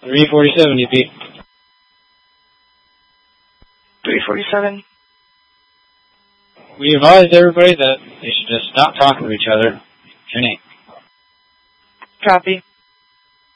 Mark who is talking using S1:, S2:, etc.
S1: 347, UP.
S2: 347.
S1: We advised everybody that they should just stop talking to each other. Your name.
S2: Copy.